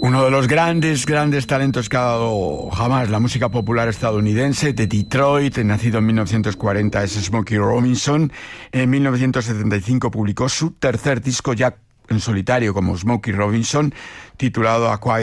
Uno de los grandes talentos que ha dado jamás la música popular estadounidense, de Detroit, nacido en 1940, es Smokey Robinson. En 1975 publicó su tercer disco ya en solitario como Smokey Robinson, titulado A Quiet